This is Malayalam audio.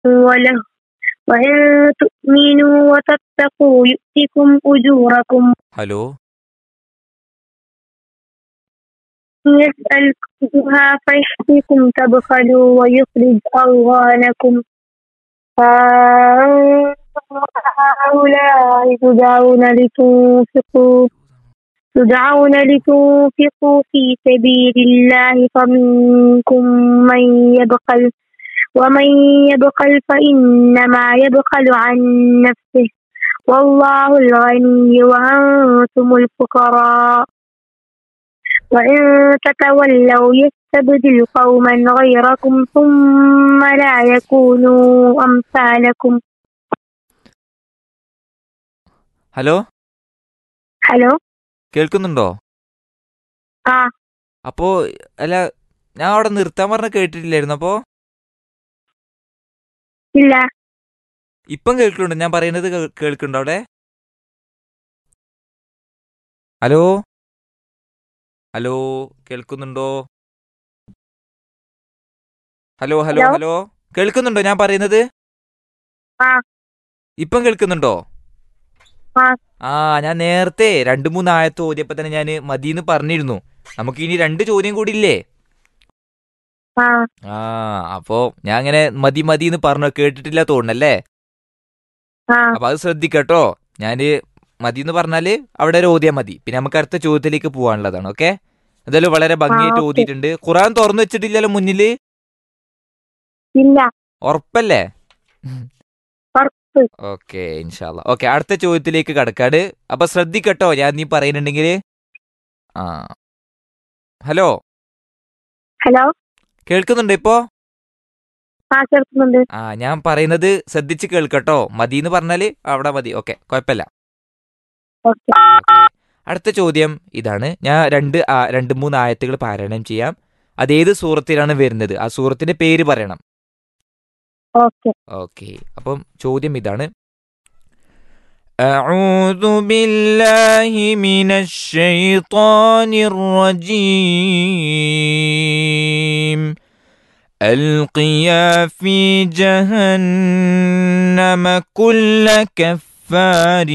وله وإن تؤمنوا وتتقوا يؤتكم أجوركم ഹലോ يسألكمها فيحفكم تبخلوا ويخرج أضغانكم فأنتم هؤلاء تدعون لتنفقوا في سبيل الله فمنكم من يبخل ومن يبخل فإنما يبخل عن نفسه والله الغني وأنتم الفقراء وإن تتولوا يستبدل قوما غيركم ثم لا يكونوا أمثالكم. ഹലോ ഹലോ കേൾക്കുന്നുണ്ടോ? ആ അപ്പോ അല്ല, ഞാൻ അവിടെ നിർത്താൻ പറഞ്ഞ കേട്ടിട്ടില്ലായിരുന്നു. അപ്പോ ഇല്ല ഇപ്പം കേൾക്കുന്നുണ്ടോ? ഞാൻ പറയുന്നത് കേൾക്കുന്നുണ്ടോ അവിടെ? ഹലോ ഹലോ കേൾക്കുന്നുണ്ടോ? ഹലോ ഹലോ ഹലോ ഹലോ കേൾക്കുന്നുണ്ടോ ഞാൻ പറയുന്നത്? ആ ഇപ്പം കേൾക്കുന്നുണ്ടോ? ആ ആ, ഞാൻ നേരത്തെ 2-3 ആയത്ത് ഓതിയപ്പോ തന്നെ ഞാൻ മതിന്ന് പറഞ്ഞിരുന്നു. നമുക്ക് ഇനി 2 ചോദ്യം കൂടി ഇല്ലേ? ആ ആ, അപ്പോ ഞാൻ അങ്ങനെ മതി മതിന്ന് പറഞ്ഞു കേട്ടിട്ടില്ല തോന്നല്ലേ? ആ അപ്പൊ അത് ശ്രദ്ധിക്കട്ടോ. ഞാന് മതിന്ന് പറഞ്ഞാല് അവിടെ ഒരു ഓതിയാ മതി. പിന്നെ നമുക്ക് അടുത്ത ചോദ്യത്തിലേക്ക് പോകാനുള്ളതാണ്. ഓക്കെ, എന്തായാലും വളരെ ഭംഗിയായിട്ട് ഓക്കെ. ഓതിയിട്ടുണ്ട്. ഖുർആൻ തുറന്നു വെച്ചിട്ടില്ലല്ലോ മുന്നില്? ഇല്ല ഉറപ്പല്ലേ? ഉറപ്പ്. ഓക്കെ, ഇൻഷാല്ലാ. ഓക്കെ, അടുത്ത ചോദ്യത്തിലേക്ക് കടക്കാട്. അപ്പൊ ശ്രദ്ധിക്കട്ടോ ഞാൻ നീ പറയുന്നുണ്ടെങ്കിൽ. ആ, ഹലോ ഹലോ കേൾക്കുന്നുണ്ടോ ഇപ്പോ? ആ കേൾക്കുന്നുണ്ട്. ആ, ഞാൻ പറയുന്നത് ശ്രദ്ധിച്ച് കേൾക്കട്ടോ. മതിന്ന് പറഞ്ഞാല് അവിടെ മതി. ഓക്കെ, കുഴപ്പമില്ല. ഓക്കെ. ഓക്കെ, അടുത്ത ചോദ്യം ഇതാണ്. ഞാൻ 2-3 ആയത്തുകൾ പാരായണം ചെയ്യാം. അതേത് സൂറത്തിലാണ് വരുന്നത് ആ സൂറത്തിന്റെ പേര് പറയണം. ഓക്കെ. ഓക്കെ, അപ്പം ചോദ്യം ഇതാണ്. أعوذ بالله من الشيطان الرجيم ألقيا في جهنم كل كفار